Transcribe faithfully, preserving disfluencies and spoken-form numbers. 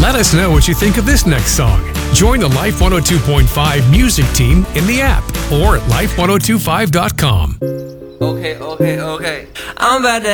Let us know what you think of this next song. Join the Life one oh two point five music team in the app or at life ten twenty-five dot com. Okay, okay, okay. I'm about to